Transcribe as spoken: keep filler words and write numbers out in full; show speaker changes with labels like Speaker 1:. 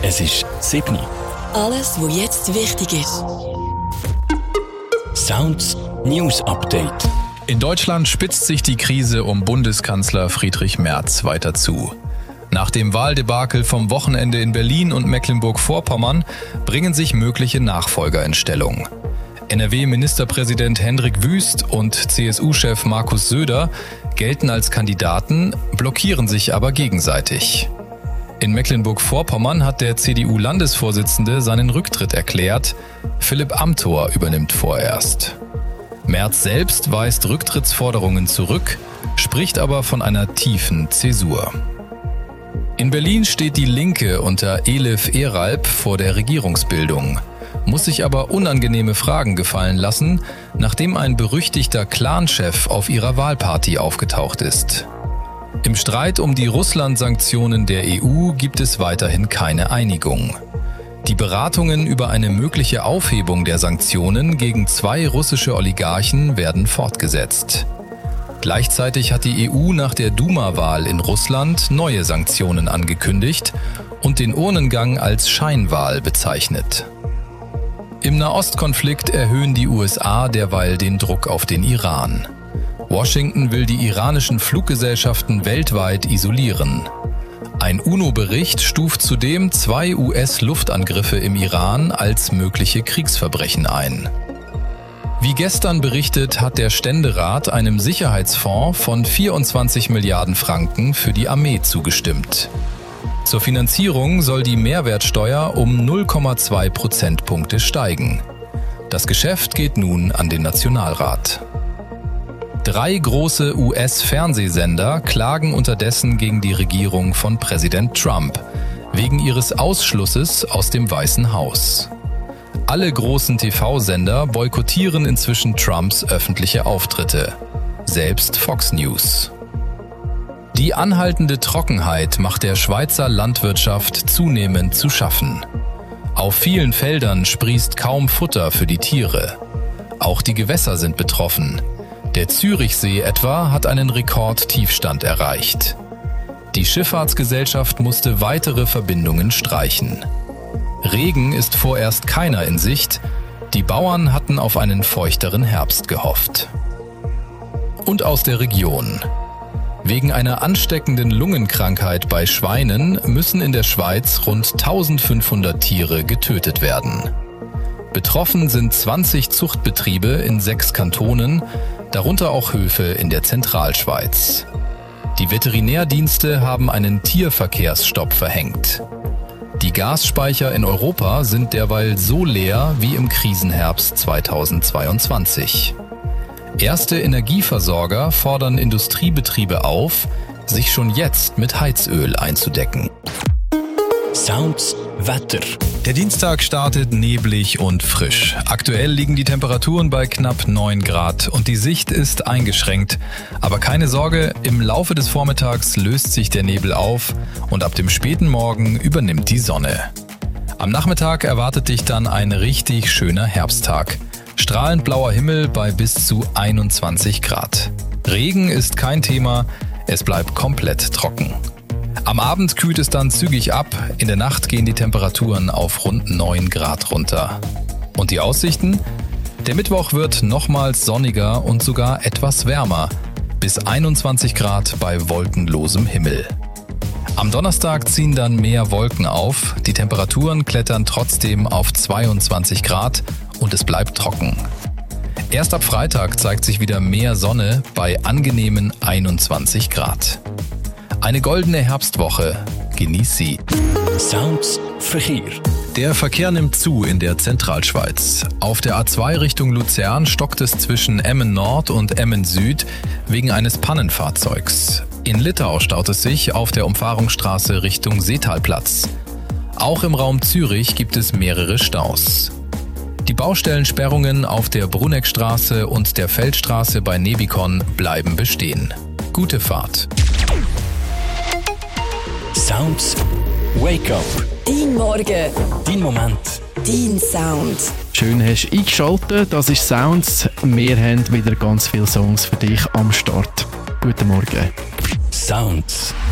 Speaker 1: Es ist sieben.
Speaker 2: Alles, was jetzt wichtig ist.
Speaker 1: Sounds News Update.
Speaker 3: In Deutschland spitzt sich die Krise um Bundeskanzler Friedrich Merz weiter zu. Nach dem Wahldebakel vom Wochenende in Berlin und Mecklenburg-Vorpommern bringen sich mögliche Nachfolger in Stellung. N R W-Ministerpräsident Hendrik Wüst und C S U-Chef Markus Söder gelten als Kandidaten, blockieren sich aber gegenseitig. In Mecklenburg-Vorpommern hat der C D U-Landesvorsitzende seinen Rücktritt erklärt. Philipp Amthor übernimmt vorerst. Merz selbst weist Rücktrittsforderungen zurück, spricht aber von einer tiefen Zäsur. In Berlin steht die Linke unter Elif Eralp vor der Regierungsbildung, muss sich aber unangenehme Fragen gefallen lassen, nachdem ein berüchtigter Clanchef auf ihrer Wahlparty aufgetaucht ist. Im Streit um die Russland-Sanktionen der E U gibt es weiterhin keine Einigung. Die Beratungen über eine mögliche Aufhebung der Sanktionen gegen zwei russische Oligarchen werden fortgesetzt. Gleichzeitig hat die E U nach der Duma-Wahl in Russland neue Sanktionen angekündigt und den Urnengang als Scheinwahl bezeichnet. Im Nahostkonflikt erhöhen die U S A derweil den Druck auf den Iran. Washington will die iranischen Fluggesellschaften weltweit isolieren. Ein UNO-Bericht stuft zudem zwei U S-Luftangriffe im Iran als mögliche Kriegsverbrechen ein. Wie gestern berichtet, hat der Ständerat einem Sicherheitsfonds von vierundzwanzig Milliarden Franken für die Armee zugestimmt. Zur Finanzierung soll die Mehrwertsteuer um null Komma zwei Prozentpunkte steigen. Das Geschäft geht nun an den Nationalrat. Drei große U S-Fernsehsender klagen unterdessen gegen die Regierung von Präsident Trump wegen ihres Ausschlusses aus dem Weißen Haus. Alle großen T V-Sender boykottieren inzwischen Trumps öffentliche Auftritte, selbst Fox News. Die anhaltende Trockenheit macht der Schweizer Landwirtschaft zunehmend zu schaffen. Auf vielen Feldern sprießt kaum Futter für die Tiere. Auch die Gewässer sind betroffen. Der Zürichsee etwa hat einen Rekordtiefstand erreicht. Die Schifffahrtsgesellschaft musste weitere Verbindungen streichen. Regen ist vorerst keiner in Sicht. Die Bauern hatten auf einen feuchteren Herbst gehofft. Und aus der Region. Wegen einer ansteckenden Lungenkrankheit bei Schweinen müssen in der Schweiz rund eintausendfünfhundert Tiere getötet werden. Betroffen sind zwanzig Zuchtbetriebe in sechs Kantonen, darunter auch Höfe in der Zentralschweiz. Die Veterinärdienste haben einen Tierverkehrsstopp verhängt. Die Gasspeicher in Europa sind derweil so leer wie im Krisenherbst zweitausendzweiundzwanzig. Erste Energieversorger fordern Industriebetriebe auf, sich schon jetzt mit Heizöl einzudecken.
Speaker 1: Sounds Wetter.
Speaker 3: Der Dienstag startet neblig und frisch. Aktuell liegen die Temperaturen bei knapp neun Grad und die Sicht ist eingeschränkt. Aber keine Sorge, im Laufe des Vormittags löst sich der Nebel auf und ab dem späten Morgen übernimmt die Sonne. Am Nachmittag erwartet dich dann ein richtig schöner Herbsttag. Strahlend blauer Himmel bei bis zu einundzwanzig Grad. Regen ist kein Thema, es bleibt komplett trocken. Am Abend kühlt es dann zügig ab, in der Nacht gehen die Temperaturen auf rund neun Grad runter. Und die Aussichten? Der Mittwoch wird nochmals sonniger und sogar etwas wärmer, bis einundzwanzig Grad bei wolkenlosem Himmel. Am Donnerstag ziehen dann mehr Wolken auf, die Temperaturen klettern trotzdem auf zweiundzwanzig Grad und es bleibt trocken. Erst ab Freitag zeigt sich wieder mehr Sonne bei angenehmen einundzwanzig Grad. Eine goldene Herbstwoche. Genieß sie.
Speaker 1: Sounds Verkehr.
Speaker 3: Der Verkehr nimmt zu in der Zentralschweiz. Auf der A zwei Richtung Luzern stockt es zwischen Emmen Nord und Emmen Süd wegen eines Pannenfahrzeugs. In Littau staut es sich auf der Umfahrungsstraße Richtung Seetalplatz. Auch im Raum Zürich gibt es mehrere Staus. Die Baustellensperrungen auf der Bruneckstraße und der Feldstraße bei Nebikon bleiben bestehen. Gute Fahrt.
Speaker 1: Sounds Wake Up.
Speaker 2: Dein Morgen.
Speaker 1: Dein Moment.
Speaker 2: Dein Sound.
Speaker 4: Schön hast du eingeschaltet. Das ist Sounds. Wir haben wieder ganz viele Songs für dich am Start. Guten Morgen.
Speaker 1: Sounds.